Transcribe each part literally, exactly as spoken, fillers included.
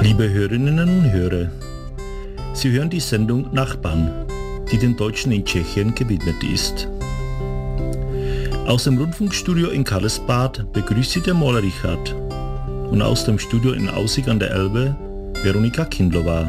Liebe Hörerinnen und Hörer, Sie hören die Sendung Nachbarn, die den Deutschen in Tschechien gewidmet ist. Aus dem Rundfunkstudio in Karlsbad begrüßt Sie der Maler Richard und aus dem Studio in Aussig an der Elbe Veronika Kindlová.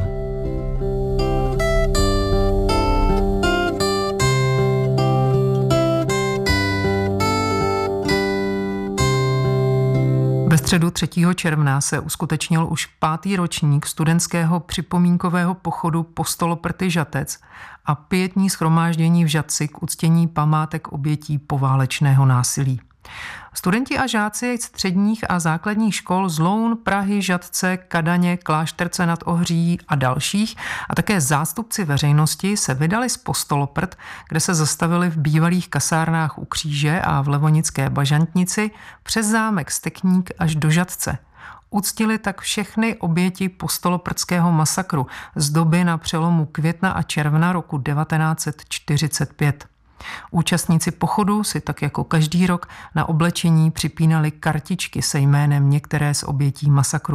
Ve středu třetího června se uskutečnil už pátý ročník studentského připomínkového pochodu Postoloprty Žatec a pietní shromáždění v Žatci k uctění památek obětí poválečného násilí. Studenti a žáci středních a základních škol z Loun, Prahy, Žatce, Kadaně, Klášterce nad Ohří a dalších a také zástupci veřejnosti se vydali z Postoloprt, kde se zastavili v bývalých kasárnách u Kříže a v Levonické Bažantnici přes zámek Stekník až do Žatce. Uctili tak všechny oběti postoloprtského masakru z doby na přelomu května a června roku devatenáct set čtyřicet pět. Účastníci pochodu si tak jako každý rok na oblečení připínali kartičky se jménem některé z obětí masakru.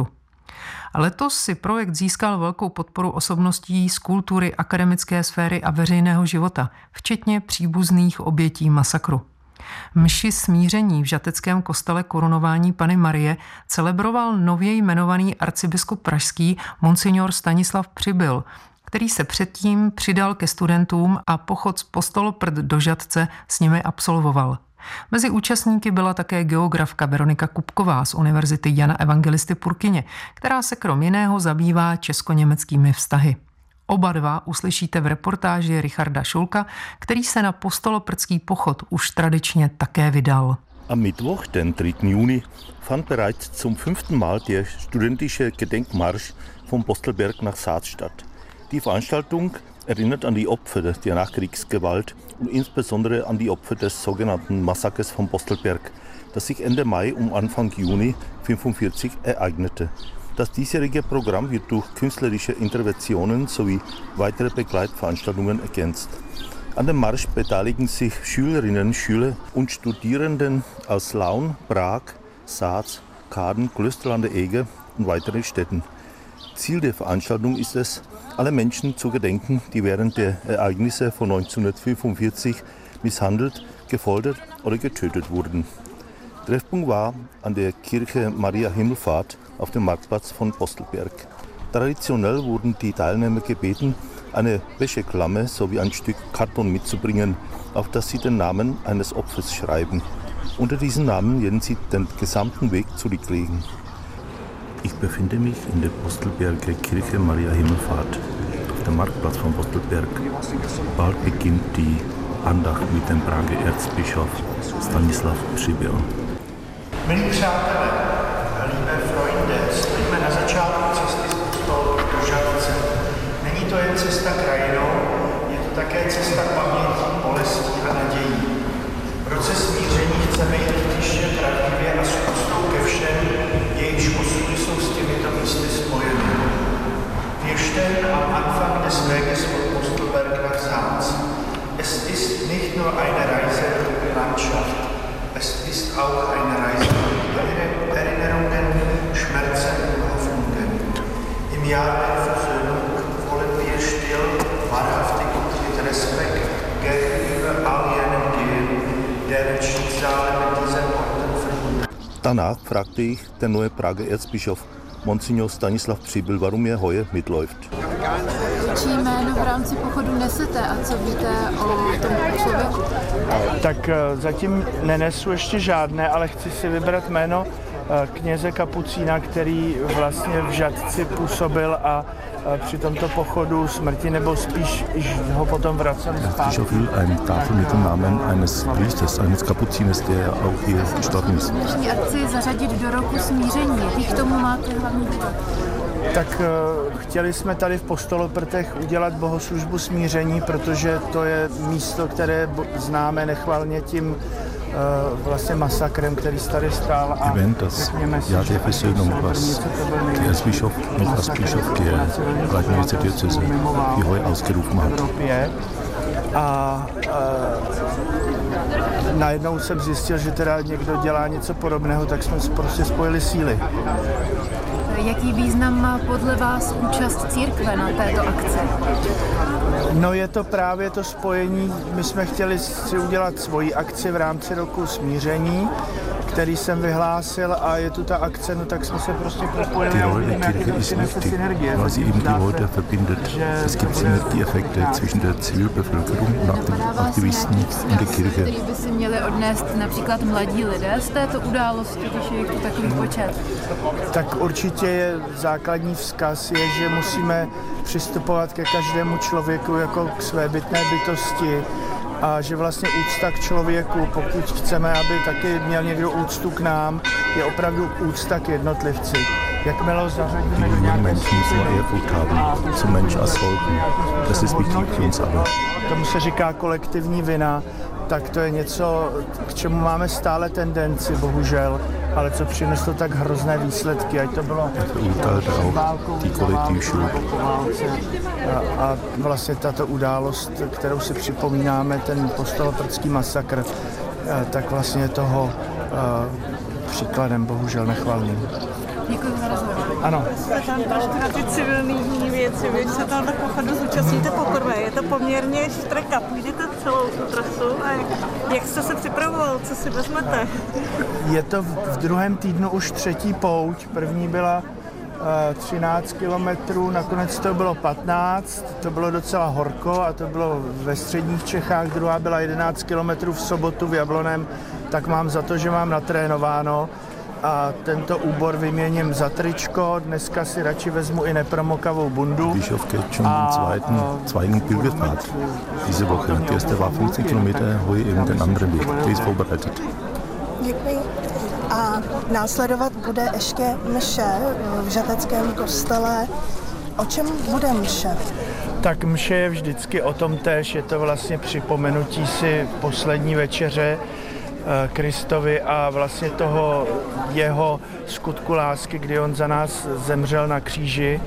A letos si projekt získal velkou podporu osobností z kultury, akademické sféry a veřejného života, včetně příbuzných obětí masakru. Mši smíření v žateckém kostele Korunování Panny Marie celebroval nově jmenovaný arcibiskup pražský monsignor Stanislav Přibyl, který se předtím přidal ke studentům a pochod z Postoloprt do Žatce s nimi absolvoval. Mezi účastníky byla také geografka Veronika Kupková z Univerzity Jana Evangelisty Purkyně, která se krom jiného zabývá česko-německými vztahy. Oba dva uslyšíte v reportáži Richarda Schulka, který se na postoloprtský pochod už tradičně také vydal. Am Mittwoch, den dritten Juni, fand bereits zum fünften Mal der studentische Gedenkmarsch vom Postelberg nach Saac statt. Die Veranstaltung erinnert an die Opfer der Nachkriegsgewalt und insbesondere an die Opfer des sogenannten Massakers von Postelberg, das sich Ende Mai und Anfang Juni fünfundvierzig ereignete. Das diesjährige Programm wird durch künstlerische Interventionen sowie weitere Begleitveranstaltungen ergänzt. An dem Marsch beteiligen sich Schülerinnen, Schüler und Studierenden aus Laun, Prag, Saac, Kaden, Klösterlande Eger und weiteren Städten. Ziel der Veranstaltung ist es, alle Menschen zu gedenken, die während der Ereignisse von neunzehnhundertfünfundvierzig misshandelt, gefoltert oder getötet wurden. Treffpunkt war an der Kirche Maria Himmelfahrt auf dem Marktplatz von Postelberg. Traditionell wurden die Teilnehmer gebeten, eine Wäscheklamme sowie ein Stück Karton mitzubringen, auf das sie den Namen eines Opfers schreiben. Unter diesen Namen werden sie den gesamten Weg zurücklegen. Ich befinde mich in der Postelberger Kirche Maria Himmelfahrt, auf dem Marktplatz von Postelberg. Bald beginnt die Andacht mit dem Prager Erzbischof Stanislav Přibyl. Milí přátelé, liebe Freunde, stojíme na začátku cesty z Postoloprt do Žatce. Není to jen cesta krajinou, je to také cesta paměti, bolestí a nadějí. V roce smíření chceme jít ještě pravdivě a s úctou ke všem, jejichž osudy jsou s těmito místy spojeny. Wir stellen am Anfang des Weges von Postelberg nach Saac. Es ist nicht nur eine Reise durch die Landschaft, es ist auch eine Reise durch Erinnerungen, Schmerzen und Hoffnungen. Im Jahr der Versöhnung wollen wir still, wahrhaftig und mit Respekt gegenüber all jenen gehen, deren Schicksale mit diesen Orten verbunden. Danach fragte ich den neuen Prager Erzbischof Monsignor Stanislav Přibyl, warum er heuer mitläuft. Čí jméno v rámci pochodu nesete a co víte o tom člověku? Tak zatím nenesu ještě žádné, ale chci si vybrat jméno kněze Kapucína, který vlastně v Žatci působil a při tomto pochodu smrti, nebo spíš ho potom vraceli zpátky. Bischof will eine Tafel mit dem Namen eines Priesters, eines Kapuziners, der auch hier gestorben ist. Dnešní akci zařadit do roku smíření. Jaký k tomu máte hlavní důvod? Tak chtěli jsme tady v Postoloprtech udělat bohoslužbu smíření, protože to je místo, které známe nechvalně tím vlastně masakrem, který tady stál. A Event, das Jahr der Versöhnung, was der Erzbischof noch als Bischof der Leitmeister Diözese wie heuer ausgerufen hat. A, a najednou jsem zjistil, že teda někdo dělá něco podobného, tak jsme prostě spojili síly. Jaký význam má podle vás účast církve na této akci? No je to právě to spojení, my jsme chtěli si udělat svoji akci v rámci roku smíření, který jsem vyhlásil a je tu ta akce, no tak jsme se prostě propojili. Die Rolle der Kirche ist wichtig, weil sie eben die Leute verbindet. Es gibt Synergieeffekte zwischen der Zivilbevölkerung und den Aktivisten und der Kirche. Který by si měli odnést například mladí lidé z této události, když je tu takový počet? Tak určitě je základní vzkaz je, že musíme přistupovat ke každému člověku jako k své bytné bytosti a že vlastně úcta k člověku, pokud chceme, aby taky měl někdo úctu k nám, je opravdu úcta k jednotlivci. Jakmile ho zařadíme do nějaké skupiny, tomu se říká kolektivní vina, tak to je něco, k čemu máme stále tendenci, bohužel, ale co přineslo tak hrozné výsledky, ať to bylo válkou, a, a vlastně tato událost, kterou si připomínáme, ten postoloprdský masakr, tak vlastně toho příkladem bohužel nechvalným. Děkuji za rozhovor. Ano. Jste tam trošku na ty civilní věci, vy se tam do pochodu zúčastníte poprvé. Je to poměrně štreka, půjdete celou tu trasu a jak, jak jste se připravoval, co si vezmete? Je to v druhém týdnu už třetí pouť, první byla uh, třináct kilometrů, nakonec to bylo patnáct, to bylo docela horko a to bylo ve středních Čechách, druhá byla jedenáct kilometrů v sobotu v Jabloném, tak mám za to, že mám natrénováno. A tento úbor vyměním za tričko, dneska si radši vezmu i nepromokavou bundu. Bischof geht schon den zweiten, zweiten Pilgerpfad diese Woche. Der erste war fünfzehn Kilometer, heute eben den anderen Weg. Der ist vorbereitet. Děkuji. A následovat bude ještě mše v žateckém kostele. O čem bude mše? Tak mše je vždycky o tom též, je to vlastně připomenutí si poslední večeře Kristovi a vlastně toho jeho skutku lásky, kdy on za nás zemřel na kříži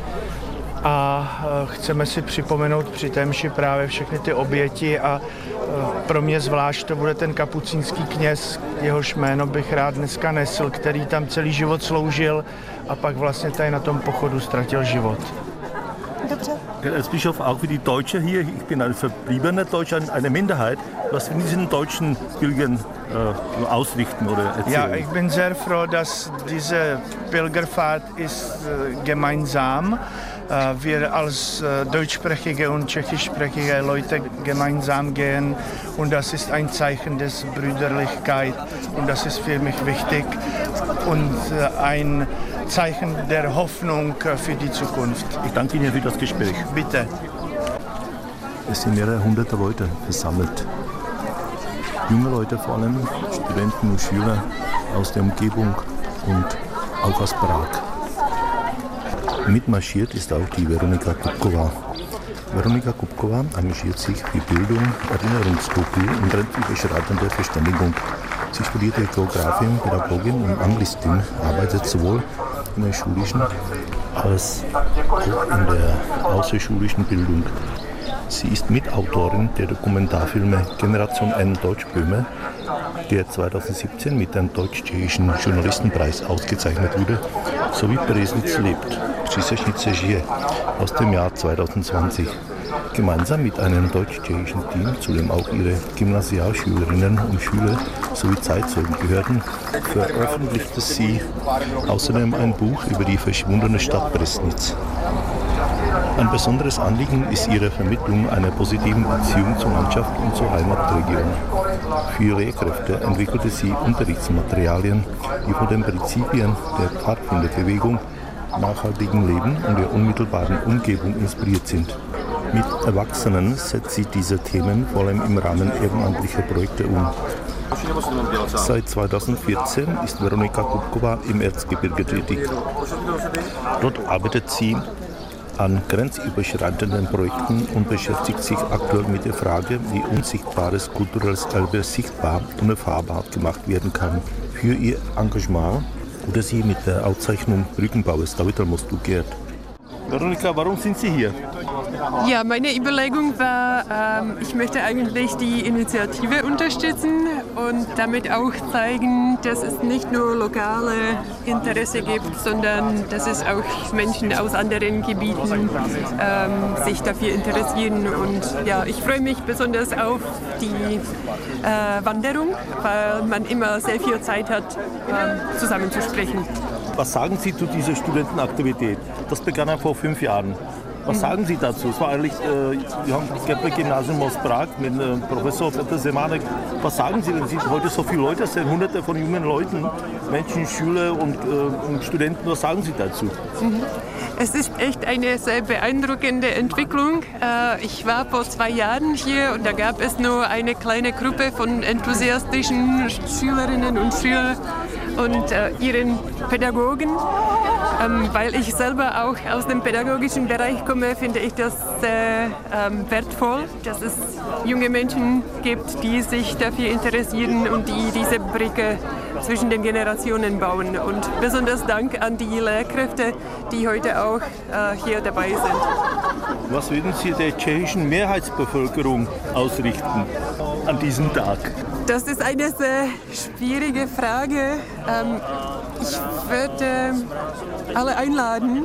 a chceme si připomenout při té mši právě všechny ty oběti a pro mě zvlášť to bude ten kapucínský kněz, jehož jméno bych rád dneska nesl, který tam celý život sloužil a pak vlastně tady na tom pochodu ztratil život. Dobře. Als Bischof auch wie die Deutsche hier, ich bin ein verbliebener Deutscher, eine Minderheit, was wir diesen deutschen Pilgern äh, ausrichten oder erzählen. Ja, ich bin sehr froh, dass diese Pilgerfahrt ist äh, gemeinsam. Äh, wir als äh, deutschsprachige und tschechischsprachige Leute gemeinsam gehen und das ist ein Zeichen des Brüderlichkeit und das ist für mich wichtig und äh, ein Zeichen der Hoffnung für die Zukunft. Ich danke Ihnen für das Gespräch. Bitte. Es sind mehrere hunderte Leute versammelt. Junge Leute vor allem, Studenten und Schüler aus der Umgebung und auch aus Prag. Mitmarschiert ist auch die Veronika Kupková. Veronika Kupková engagiert sich für Bildung, Erinnerungskultur und grenzüberschreitende Verständigung. Sie studierte Geografin, Pädagogin und Anglistin, arbeitet sowohl in der schulischen als auch in der außerschulischen Bildung. Sie ist Mitautorin der Dokumentarfilme Generation N Deutschböhme, der zweitausendsiebzehn mit dem Deutsch-Tschechischen Journalistenpreis ausgezeichnet wurde, sowie Breslitz lebt, Přísečnice žije aus dem Jahr zweitausendzwanzig. Gemeinsam mit einem deutsch-tschechischen Team, zu dem auch ihre Gymnasialschülerinnen und Schüler sowie Zeitzeugen gehörten, veröffentlichte sie außerdem ein Buch über die verschwundene Stadt Breslitz. Ein besonderes Anliegen ist ihre Vermittlung einer positiven Beziehung zur Landschaft und zur Heimatregion. Für Lehrkräfte entwickelte sie Unterrichtsmaterialien, die von den Prinzipien der Pfadfinderbewegung, nachhaltigen Leben und der unmittelbaren Umgebung inspiriert sind. Mit Erwachsenen setzt sie diese Themen vor allem im Rahmen ehrenamtlicher Projekte um. Seit zweitausendvierzehn ist Veronika Kupková im Erzgebirge tätig. Dort arbeitet sie an grenzüberschreitenden Projekten und beschäftigt sich aktuell mit der Frage, wie unsichtbares kulturelles Erbe sichtbar und erfahrbar gemacht werden kann. Für ihr Engagement wurde sie mit der Auszeichnung Brückenbauers David Almostu geehrt. Veronika, warum sind Sie hier? Ja, meine Überlegung war, ähm, ich möchte eigentlich die Initiative unterstützen und damit auch zeigen, dass es nicht nur lokale Interesse gibt, sondern dass es auch Menschen aus anderen Gebieten ähm, sich dafür interessieren. Und ja, ich freue mich besonders auf die äh, Wanderung, weil man immer sehr viel Zeit hat, äh, zusammen zu sprechen. Was sagen Sie zu dieser Studentenaktivität? Das begann ja vor fünf Jahren. Was sagen Sie dazu? Es war eigentlich, äh, wir haben das Gimpe-Gymnasium aus Prag mit äh, Professor Petr Zemanek. Was sagen Sie, wenn Sie heute so viele Leute sind, hunderte von jungen Leuten, Menschen, Schüler und, äh, und Studenten, was sagen Sie dazu? Mhm. Es ist echt eine sehr beeindruckende Entwicklung. Äh, ich war vor zwei Jahren hier und da gab es nur eine kleine Gruppe von enthusiastischen Schülerinnen und Schülern und äh, ihren Pädagogen. Ähm, weil ich selber auch aus dem pädagogischen Bereich komme, finde ich das sehr ähm, wertvoll, dass es junge Menschen gibt, die sich dafür interessieren und die diese Brücke zwischen den Generationen bauen. Und besonders Dank an die Lehrkräfte, die heute auch äh, hier dabei sind. Was würden Sie der tschechischen Mehrheitsbevölkerung ausrichten an diesem Tag? Das ist eine sehr schwierige Frage. Ähm, ich würde alle einladen,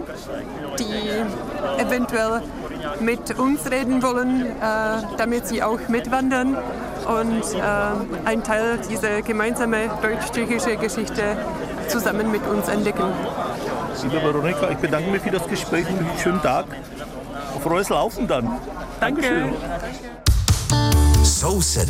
die eventuell mit uns reden wollen, äh, damit sie auch mitwandern und äh, einen Teil dieser gemeinsamen deutsch-tschechischen Geschichte zusammen mit uns entdecken. Liebe Veronika, ich bedanke mich für das Gespräch und einen schönen Tag. Auf frohes Laufen dann. Danke. Sousede.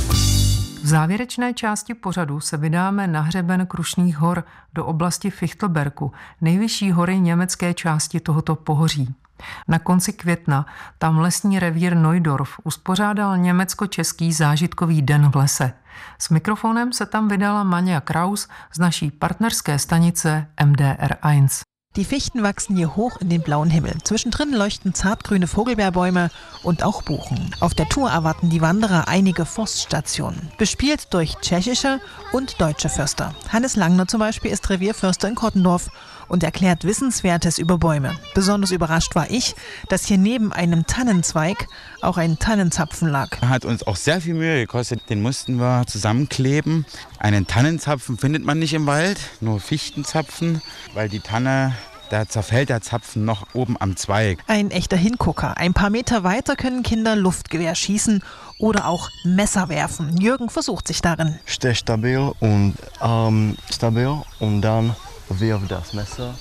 V závěrečné části pořadu se vydáme na hřeben Krušných hor do oblasti Fichtelbergu, nejvyšší hory německé části tohoto pohoří. Na konci května tam lesní revír Neudorf uspořádal německo-český zážitkový den v lese. S mikrofonem se tam vydala Manja Kraus z naší partnerské stanice M D R eins. Die Fichten wachsen hier hoch in den blauen Himmel. Zwischendrin leuchten zartgrüne Vogelbeerbäume und auch Buchen. Auf der Tour erwarten die Wanderer einige Forststationen, bespielt durch tschechische und deutsche Förster. Hannes Langner zum Beispiel ist Revierförster in Kottendorf und erklärt Wissenswertes über Bäume. Besonders überrascht war ich, dass hier neben einem Tannenzweig auch ein Tannenzapfen lag. Hat uns auch sehr viel Mühe gekostet, den mussten wir zusammenkleben. Einen Tannenzapfen findet man nicht im Wald, nur Fichtenzapfen, weil die Tanne, da zerfällt der Zapfen noch oben am Zweig. Ein echter Hingucker. Ein paar Meter weiter können Kinder Luftgewehr schießen oder auch Messer werfen. Jürgen versucht sich darin. Steh stabil und Arm stabil und dann wirf das Messer.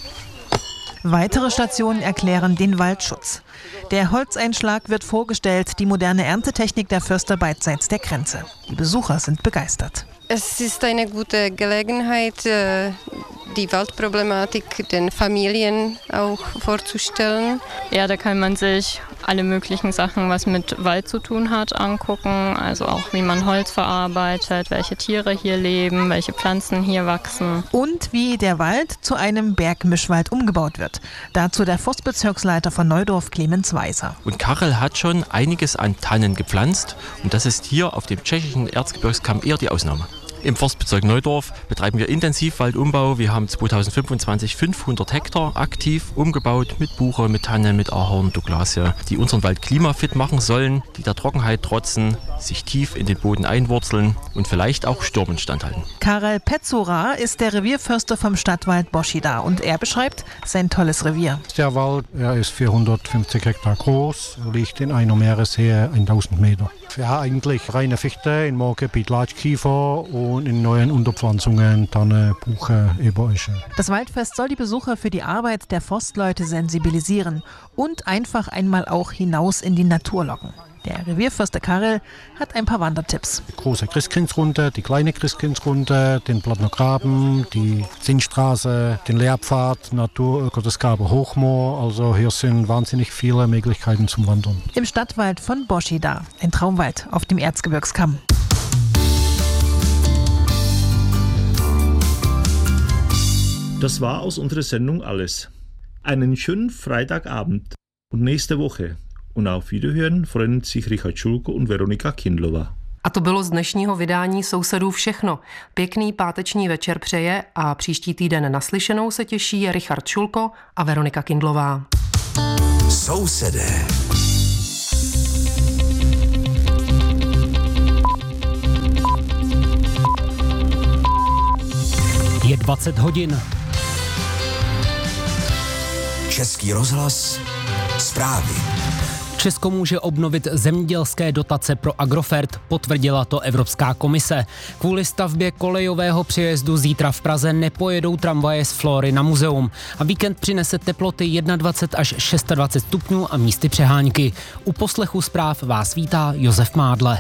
Weitere Stationen erklären den Waldschutz. Der Holzeinschlag wird vorgestellt, die moderne Erntetechnik der Förster beidseits der Grenze. Die Besucher sind begeistert. Es ist eine gute Gelegenheit, die Waldproblematik den Familien auch vorzustellen. Ja, da kann man sich alle möglichen Sachen, was mit Wald zu tun hat, angucken. Also auch, wie man Holz verarbeitet, welche Tiere hier leben, welche Pflanzen hier wachsen. Und wie der Wald zu einem Bergmischwald umgebaut wird. Dazu der Forstbezirksleiter von Neudorf, Clemens Weiser. Und Karel hat schon einiges an Tannen gepflanzt. Und das ist hier auf dem tschechischen Erzgebirgskamm eher die Ausnahme. Im Forstbezirk Neudorf betreiben wir Intensivwaldumbau. Wir haben zweitausendfünfundzwanzig fünfhundert Hektar aktiv umgebaut mit Buche, mit Tanne, mit Ahorn, Douglasie, die unseren Wald klimafit machen sollen, die der Trockenheit trotzen, sich tief in den Boden einwurzeln und vielleicht auch Stürmen standhalten. Karel Petzora ist der Revierförster vom Stadtwald Boschida und er beschreibt sein tolles Revier. Der Wald, er ist vierhundertfünfzig Hektar groß, liegt in einer Meereshöhe tausend Meter. Ja, eigentlich reine Fichte, in Moorgebiet Latschkiefer und in neuen Unterpflanzungen Tanne, Buche, Eberesche. Das Waldfest soll die Besucher für die Arbeit der Forstleute sensibilisieren und einfach einmal auch hinaus in die Natur locken. Der Revierförster Karel hat ein paar Wandertipps. Die große Christkindsrunde, die kleine Christkindsrunde, den Plattner Graben, die Zinnstraße, den Lehrpfad, Naturökotesgabe Hochmoor. Also hier sind wahnsinnig viele Möglichkeiten zum Wandern. Im Stadtwald von Boschida, ein Traumwald auf dem Erzgebirgskamm. Das war aus unserer Sendung alles. Einen schönen Freitagabend und nächste Woche. Und auf Wiederhören freuen sich Richard Schulko und Veronika Kindlová. A to bylo z dnešního vydání Sousedů všechno. Pěkný páteční večer přeje a příští týden naslyšenou se těší Richard Šulko a Veronika Kindlová. Sousedé. Je dvacet hodin. Český rozhlas, zprávy. Česko může obnovit zemědělské dotace pro Agrofert, potvrdila to Evropská komise. Kvůli stavbě kolejového přejezdu zítra v Praze nepojedou tramvaje z Flory na muzeum a víkend přinese teploty dvacet jedna až dvacet šest stupňů a místy přehánky. U poslechu zpráv vás vítá Josef Mádle.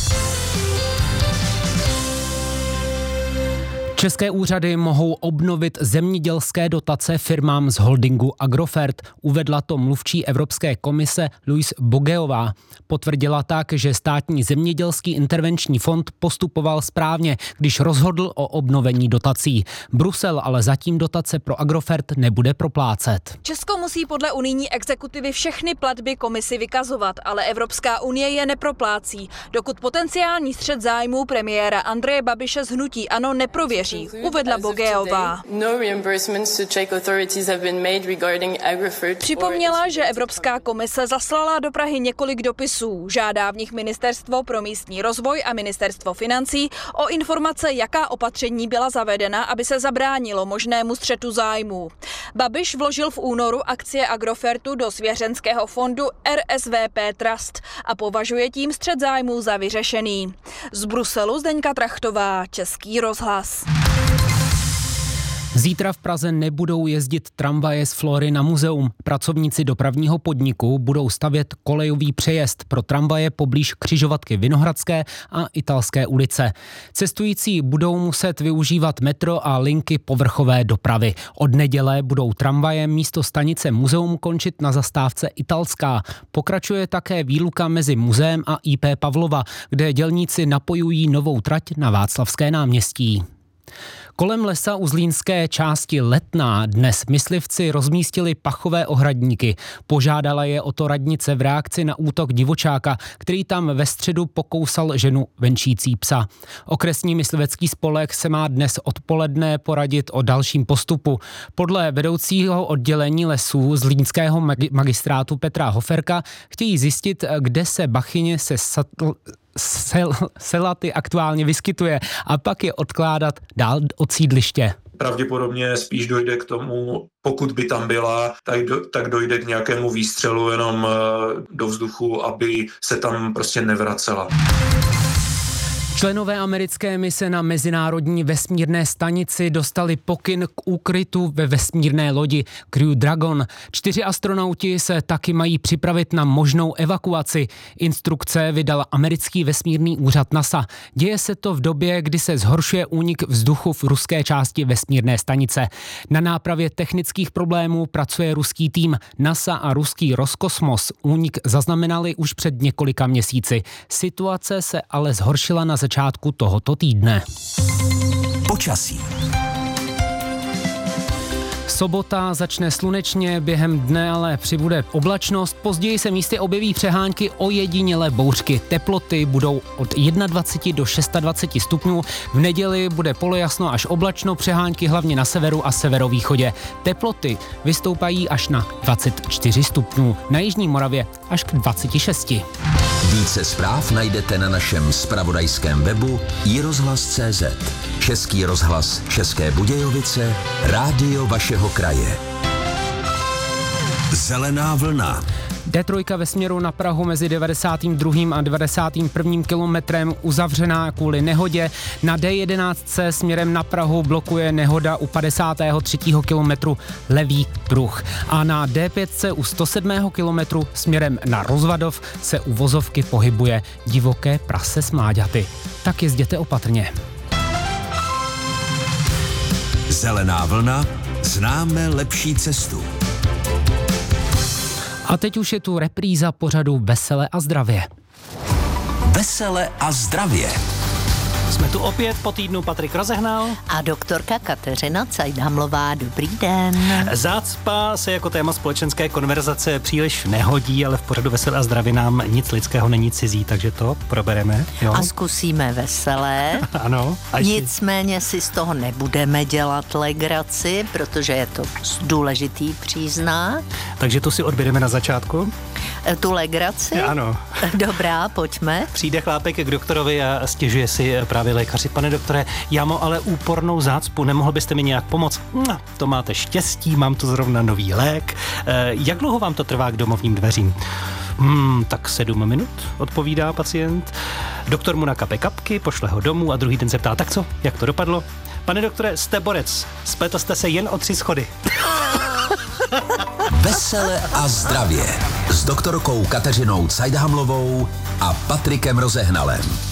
České úřady mohou obnovit zemědělské dotace firmám z holdingu Agrofert, uvedla to mluvčí Evropské komise Louise Bogeová. Potvrdila tak, že státní zemědělský intervenční fond postupoval správně, když rozhodl o obnovení dotací. Brusel ale zatím dotace pro Agrofert nebude proplácet. Česko musí podle unijní exekutivy všechny platby komisi vykazovat, ale Evropská unie je neproplácí, dokud potenciální střet zájmů premiéra Andreje Babiše z hnutí ANO neprověří. Uvedla Bogeová. Připomněla, že Evropská komise zaslala do Prahy několik dopisů. Žádá v nich Ministerstvo pro místní rozvoj a Ministerstvo financí o informace, jaká opatření byla zavedena, aby se zabránilo možnému střetu zájmů. Babiš vložil v únoru akcie Agrofertu do svěřenského fondu R S V P Trust a považuje tím střet zájmů za vyřešený. Z Bruselu Zdeňka Trachtová, Český rozhlas. Zítra v Praze nebudou jezdit tramvaje z Flory na muzeum. Pracovníci dopravního podniku budou stavět kolejový přejezd pro tramvaje poblíž křižovatky Vinohradské a Italské ulice. Cestující budou muset využívat metro a linky povrchové dopravy. Od neděle budou tramvaje místo stanice muzeum končit na zastávce Italská. Pokračuje také výluka mezi muzeem a I P Pavlova, kde dělníci napojují novou trať na Václavské náměstí. Kolem lesa u zlínské části Letná dnes myslivci rozmístili pachové ohradníky. Požádala je o to radnice v reakci na útok divočáka, který tam ve středu pokousal ženu venčící psa. Okresní myslivecký spolek se má dnes odpoledne poradit o dalším postupu. Podle vedoucího oddělení lesů zlínského magistrátu Petra Hoferka chtějí zjistit, kde se bachyně se satl... Sel, selaty aktuálně vyskytuje a pak je odkládat dál od sídliště. Pravděpodobně spíš dojde k tomu, pokud by tam byla, tak, do, tak dojde k nějakému výstřelu jenom do vzduchu, aby se tam prostě nevracela. Členové americké mise na mezinárodní vesmírné stanici dostali pokyn k úkrytu ve vesmírné lodi Crew Dragon. Čtyři astronauti se taky mají připravit na možnou evakuaci. Instrukce vydal americký vesmírný úřad NASA. Děje se to v době, kdy se zhoršuje únik vzduchu v ruské části vesmírné stanice. Na nápravě technických problémů pracuje ruský tým. NASA a ruský Roskosmos únik zaznamenali už před několika měsíci. Situace se ale zhoršila na začátku tohoto týdne. Počasí. Sobota začne slunečně, během dne ale přibude oblačnost, později se místy objeví přehánky, ojedinělé bouřky. Teploty budou od dvacet jedna do dvacet šest stupňů, v neděli bude polojasno až oblačno, přehánky hlavně na severu a severovýchodě. Teploty vystoupají až na dvacet čtyři stupňů, na jižní Moravě až k dvaceti šesti. Více zpráv najdete na našem zpravodajském webu i rozhlas tečka cé zet. Český rozhlas České Budějovice, rádio vašeho kraje. Zelená vlna. D tři ve směru na Prahu mezi devadesátým druhým a devadesátým prvním kilometrem uzavřená kvůli nehodě. Na D jedenáct směrem na Prahu blokuje nehoda u padesátého třetího kilometru levý pruh. A na D pět u sto sedmého kilometru směrem na Rozvadov se u vozovky pohybuje divoké prase s mláďaty. Tak jezděte opatrně. Zelená vlna, známe lepší cestu. A teď už je tu repríza pořadu Vesele a zdravě. Vesele a zdravě. Jsme tu opět po týdnu, Patrik Rozehnal a doktorka Kateřina Cajdhamlová. Dobrý den. Zácpa se jako téma společenské konverzace příliš nehodí, ale v pořadu Veselé a zdraví nám nic lidského není cizí, takže to probereme. Jo? A zkusíme veselé. Ano. Nicméně si z toho nebudeme dělat legraci, protože je to důležitý příznak. Takže to si odběreme na začátku? Tu legraci? Ano. Dobrá, pojďme. Přijde chlápek k doktorovi a stěžuje si právě lékaři. Pane doktore, já mám ale úpornou zácpu, nemohl byste mi nějak pomoct? To máte štěstí, mám tu zrovna nový lék. Jak dlouho vám to trvá k domovním dveřím? Hmm, tak sedm minut, odpovídá pacient. Doktor mu nakape kapky, pošle ho domů a druhý den se ptá, tak co, jak to dopadlo? Pane doktore, jste borec, spletl jste se jen o tři schody. Vesele a zdravě s doktorkou Kateřinou Cajdhamlovou a Patrikem Rozehnalem.